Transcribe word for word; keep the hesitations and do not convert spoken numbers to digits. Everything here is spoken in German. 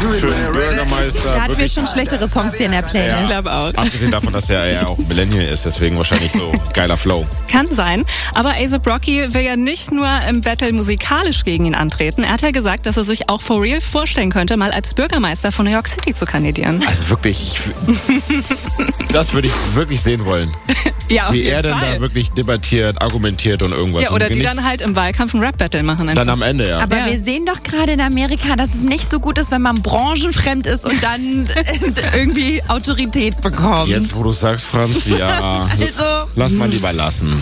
für einen Bürgermeister. Da hatten wir wirklich, schon schlechtere Songs hier in der Playlist. Ich glaube auch. abgesehen davon, dass er ja auch Millennial ist, deswegen wahrscheinlich so geiler Flow. Kann sein. Aber A$AP Rocky will ja nicht nur im Battle musikalisch gegen ihn antreten. Er hat ja gesagt, dass er sich auch for real vorstellen könnte, mal als Bürgermeister von New York City zu kandidieren. Also wirklich, ich, das würde ich wirklich sehen wollen. Ja, auf Wie jeden er denn Fall. da wirklich debattiert, argumentiert und irgendwas. Ja, oder und die nicht, dann halt im Wahlkampf ein Rap-Battle machen. dann am Ende, ja. Aber Ja. wir sehen doch gerade in Amerika, dass es nicht so gut ist, wenn man branchenfremd ist und dann irgendwie Autorität bekommt. Jetzt, wo du sagst, Franz, ja, Also- lass mal lieber lassen.